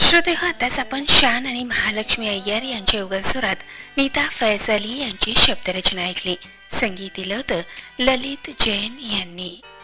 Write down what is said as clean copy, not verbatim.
श्रोतेहो, आताच आपण शान आणि महालक्ष्मी अय्यर यांच्या युगलसुरात नीता फैज अली यांची शब्दरचना ऐकली. संगीत दिलं होतं ललित जैन यांनी.